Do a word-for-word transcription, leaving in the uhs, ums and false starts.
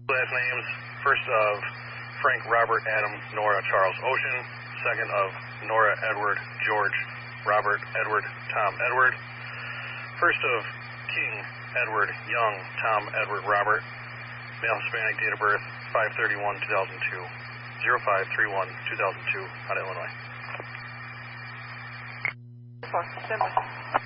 Last names, first of Frank Robert Adam Nora Charles Ocean, second of Nora Edward George Robert Edward Tom Edward, first of King Edward Young Tom Edward Robert, male Hispanic, date of birth five thirty-one two thousand two, zero five three one two thousand two, out of Illinois. Stand by.